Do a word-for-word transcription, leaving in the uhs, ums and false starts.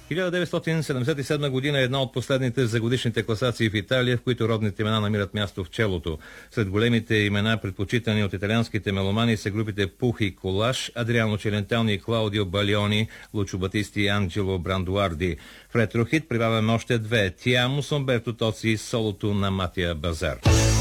хиляда деветстотин седемдесет и седма година е една от последните за годишните класации в Италия, в които родните имена намират място в челото. Сред големите имена, предпочитани от италианските меломани, са групите Пух и Колаш, Адриано Челентални и Клаудио Балиони, Лучо Батисти и Анджело Брандуарди. В ретрохит прибавяме още две – Тиамо с Умберто Тоци и солото на Матия Базар.